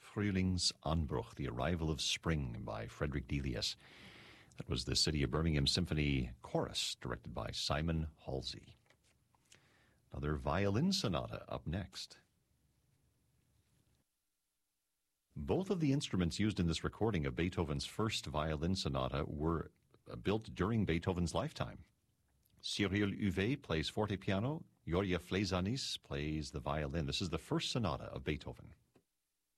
Frühlingsanbruch, the arrival of spring, by Frederick Delius. That was the City of Birmingham Symphony Chorus, directed by Simon Halsey. Another violin sonata up next. Both of the instruments used in this recording of Beethoven's first violin sonata were built during Beethoven's lifetime. Cyril Huvet plays forte piano, Yoria Fleisanis plays the violin. This is the first sonata of Beethoven.